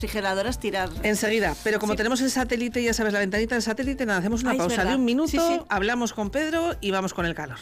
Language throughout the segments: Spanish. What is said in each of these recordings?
refrigeradoras tirar. Enseguida, pero como tenemos el satélite, ya sabes, la ventanita del satélite, nada, hacemos una pausa de un minuto, hablamos con Pedro y vamos con el calor.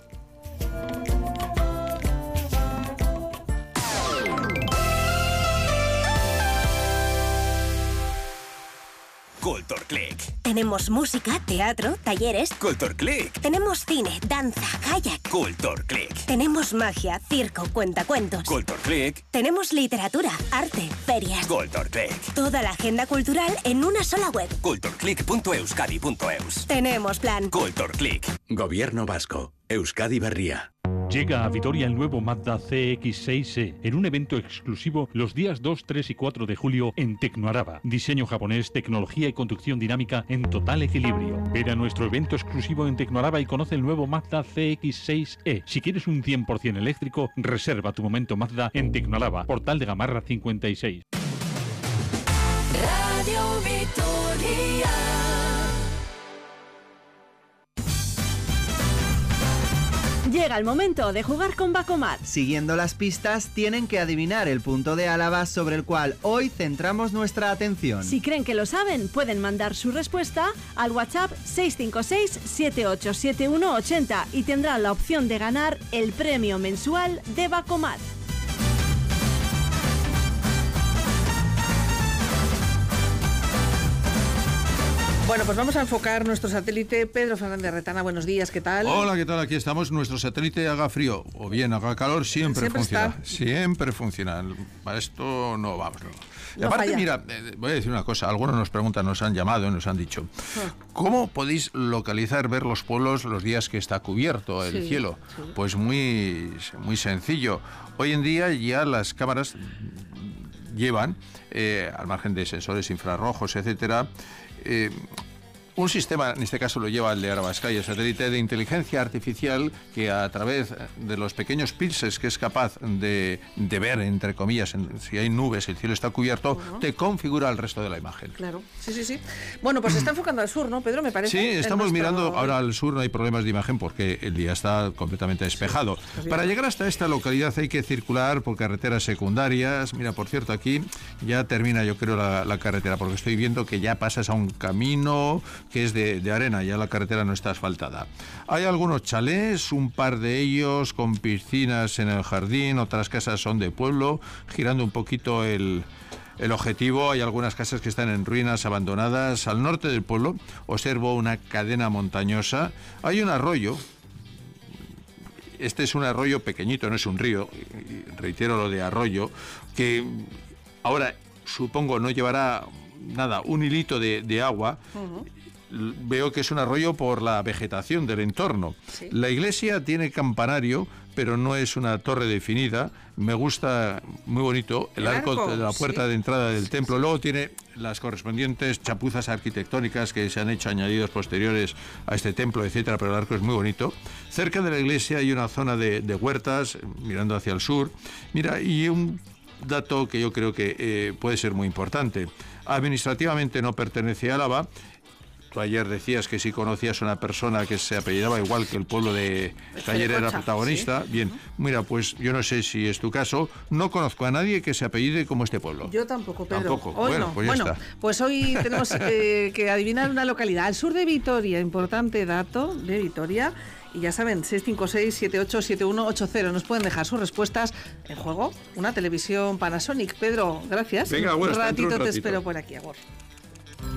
Culture Click. Tenemos música, teatro, talleres. Culture Click. Tenemos cine, danza, kayak. Culture Click. Tenemos magia, circo, cuentacuentos. Culture Click. Tenemos literatura, arte, ferias. Culture Click. Toda la agenda cultural en una sola web. cultureclick.euskadi.eus. Tenemos plan. Culture Click. Gobierno vasco. Euskadi Berria. Llega a Vitoria el nuevo Mazda CX-6e en un evento exclusivo los días 2, 3 y 4 de julio en Tecnoaraba. Diseño japonés, tecnología y conducción dinámica en total equilibrio. Ven a nuestro evento exclusivo en Tecnoaraba y conoce el nuevo Mazda CX-6e. Si quieres un 100% eléctrico, reserva tu momento Mazda en Tecnoaraba, Portal de Gamarra 56. Radio Vitoria. Llega el momento de jugar con Bacomat. Siguiendo las pistas, tienen que adivinar el punto de Álava sobre el cual hoy centramos nuestra atención. Si creen que lo saben, pueden mandar su respuesta al WhatsApp 656-787180 y tendrán la opción de ganar el premio mensual de Bacomat. Bueno, pues vamos a enfocar nuestro satélite. Pedro Fernández Retana, buenos días, ¿qué tal? Hola, ¿qué tal? Aquí estamos. Nuestro satélite haga frío o bien haga calor, siempre funciona. Siempre funciona. Para esto no vamos. Y aparte, falla. Mira, voy a decir una cosa. Algunos nos preguntan, nos han llamado y nos han dicho, ¿cómo podéis localizar, ver los pueblos los días que está cubierto el cielo? Sí. Pues muy sencillo. Hoy en día ya las cámaras llevan, al margen de sensores infrarrojos, etcétera, un sistema, en este caso lo lleva el de Arabascay, el satélite de inteligencia artificial, que a través de los pequeños píxeles que es capaz de ver, entre comillas, si hay nubes, el cielo está cubierto, te configura el resto de la imagen. Claro, sí. Bueno, pues se está enfocando al sur, ¿no, Pedro? Me parece. Sí, estamos mirando ahora al sur, no hay problemas de imagen porque el día está completamente despejado. Sí, para llegar hasta esta localidad hay que circular por carreteras secundarias. Mira, por cierto, aquí ya termina, yo creo, la carretera, porque estoy viendo que ya pasas a un camino que es de arena, ya la carretera no está asfaltada. Hay algunos chalés, un par de ellos con piscinas en el jardín, otras casas son de pueblo, girando un poquito el objetivo. Hay algunas casas que están en ruinas, abandonadas. Al norte del pueblo observo una cadena montañosa. Hay un arroyo. Este es un arroyo pequeñito, no es un río, y reitero lo de arroyo, que ahora supongo no llevará nada, un hilito de agua. Veo que es un arroyo por la vegetación del entorno. Sí. La iglesia tiene campanario, pero no es una torre definida. Me gusta, muy bonito, el arco de la puerta de entrada del templo. Luego tiene las correspondientes chapuzas arquitectónicas que se han hecho añadidos posteriores a este templo, etcétera, pero el arco es muy bonito. Cerca de la iglesia hay una zona de huertas, mirando hacia el sur. Mira, y un dato que yo creo que puede ser muy importante. Administrativamente no pertenece a Álava. Tú ayer decías que si conocías a una persona que se apellidaba igual que el pueblo de que ayer era protagonista. ¿Sí? Bien, mira, pues yo no sé si es tu caso, no conozco a nadie que se apellide como este pueblo. Yo tampoco, Pedro. Tampoco. Hoy bueno, no. Pues ya está. Pues hoy tenemos que adivinar una localidad al sur de Vitoria, importante dato de Vitoria. Y ya saben, 656-787180. Nos pueden dejar sus respuestas. En juego, una televisión Panasonic. Pedro, gracias. Venga, bueno, un ratito te espero por aquí, Agor.